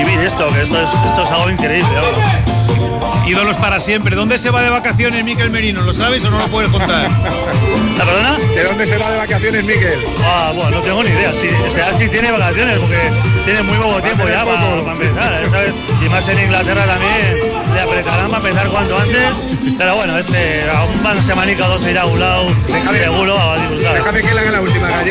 vivir esto, que esto es algo increíble, vamos. Ídolos para siempre. ¿Dónde se va de vacaciones Miquel Merino? ¿Lo sabes o no lo puedes contar? ¿La perdona? ¿De dónde se va de vacaciones, Miquel? Bueno, no tengo ni idea. Si tiene vacaciones, porque tiene muy poco tiempo ya para empezar, ¿sabes? Y más en Inglaterra también le apretarán para empezar cuanto antes. Pero bueno, a una semanica o dos se irá a un lado, seguro a disfrutar. Déjame que le haga la última.